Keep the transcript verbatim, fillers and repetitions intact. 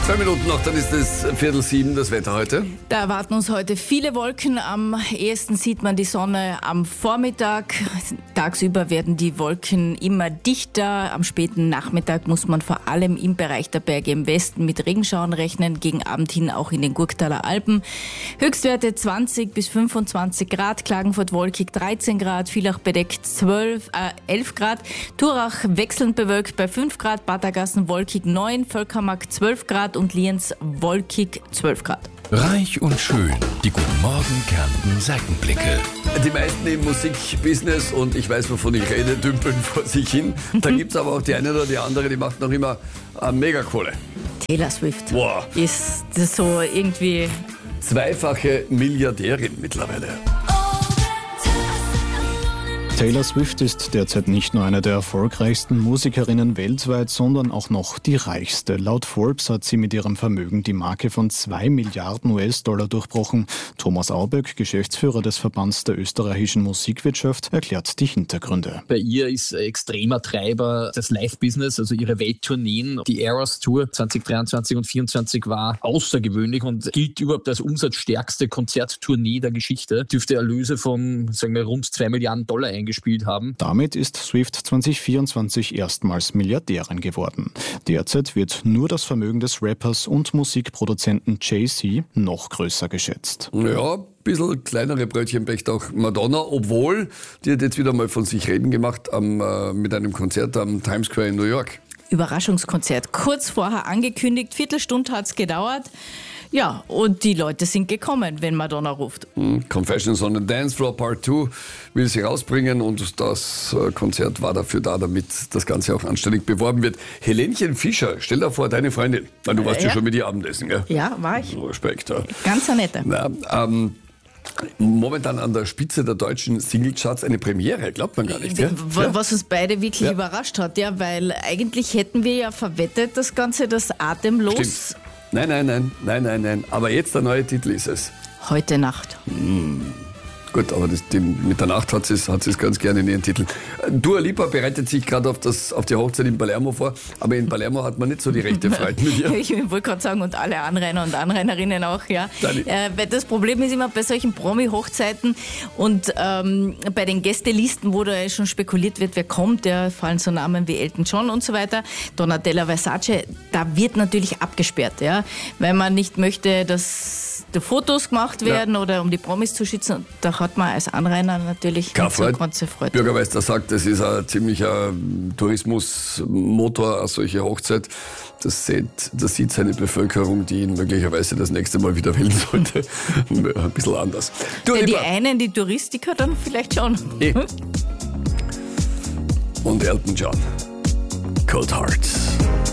Zwei Minuten noch, dann ist es Viertel sieben, das Wetter heute. Da erwarten uns heute viele Wolken. Am ehesten sieht man die Sonne am Vormittag. Tagsüber werden die Wolken immer dichter. Am späten Nachmittag muss man vor allem im Bereich der Berge im Westen mit Regenschauern rechnen. Gegen Abend hin auch in den Gurktaler Alpen. Höchstwerte zwanzig bis fünfundzwanzig Grad. Klagenfurt wolkig dreizehn Grad. Villach bedeckt zwölf, äh, elf Grad. Turach wechselnd bewölkt bei fünf Grad. Badergassen wolkig neun. Völkermark zwölf Grad. Und Lienz wolkig zwölf Grad. Reich und schön, die Guten Morgen Kärnten Seitenblicke. Die meisten im Musikbusiness, und ich weiß, wovon ich rede, dümpeln vor sich hin. Da gibt es aber auch die eine oder die andere, die macht noch immer äh, Megakohle. Taylor Swift Wow. ist das so irgendwie... Zweifache Milliardärin mittlerweile. Taylor Swift ist derzeit nicht nur eine der erfolgreichsten Musikerinnen weltweit, sondern auch noch die reichste. Laut Forbes hat sie mit ihrem Vermögen die Marke von zwei Milliarden U S-Dollar durchbrochen. Thomas Auböck, Geschäftsführer des Verbands der österreichischen Musikwirtschaft, erklärt die Hintergründe. Bei ihr ist extremer Treiber das Live-Business, also ihre Welttourneen. Die Eras Tour zwanzig dreiundzwanzig und vierundzwanzig war außergewöhnlich und gilt überhaupt als umsatzstärkste Konzerttournee der Geschichte. Dürfte Erlöse von, sagen wir, rund zwei Milliarden Dollar eingespielt haben. Damit ist Swift zwanzig vierundzwanzig erstmals Milliardärin geworden. Derzeit wird nur das Vermögen des Rappers und Musikproduzenten Jay-Z noch größer geschätzt. Ja, ein bisschen kleinere Brötchen bächt auch Madonna, obwohl die hat jetzt wieder mal von sich reden gemacht am, äh, mit einem Konzert am Times Square in New York. Überraschungskonzert. Kurz vorher angekündigt, Viertelstunde hat es gedauert. Ja, und die Leute sind gekommen, wenn Madonna ruft. Confessions on the Dance Floor Part zwei will sie rausbringen und das Konzert war dafür da, damit das Ganze auch anständig beworben wird. Helenchen Fischer, stell dir vor, deine Freundin. Weil du warst ja, ja schon mit ihr Abendessen, gell? Ja, war ich. Respekt. Ja. Ganz eine nette. Na, ähm, momentan an der Spitze der deutschen Singlecharts eine Premiere, glaubt man gar nicht. Ja? Was uns beide wirklich ja. überrascht hat, ja, weil eigentlich hätten wir ja verwettet, das Ganze, das Atemlos. Stimmt. Nein, nein, nein, nein, nein, nein. Aber jetzt der neue Titel ist es. Heute Nacht. Mmh. Gut, aber das, den, mit der Nacht hat sie es hat ganz gerne in ihren Titel. Dua Lipa bereitet sich gerade auf, auf die Hochzeit in Palermo vor, aber in Palermo hat man nicht so die rechte Freude mit ihr. Ich wollte gerade sagen, und alle Anrainer und Anrainerinnen auch, ja. Äh, weil das Problem ist immer bei solchen Promi-Hochzeiten und ähm, bei den Gästelisten, wo da schon spekuliert wird, wer kommt, ja, fallen so Namen wie Elton John und so weiter, Donatella Versace, da wird natürlich abgesperrt, ja, weil man nicht möchte, dass die Fotos gemacht werden ja. oder um die Promis zu schützen. Da hat man als Anrainer natürlich keine nicht so große Freude. Bürgermeister sagt, das ist ein ziemlicher Tourismusmotor, eine solche Hochzeit. Das sieht, das sieht seine Bevölkerung, die ihn möglicherweise das nächste Mal wieder wählen sollte, ein bisschen anders. Du, ja, die einen, die Touristiker, dann vielleicht schon. E. Und Elton John. Cold Hearts.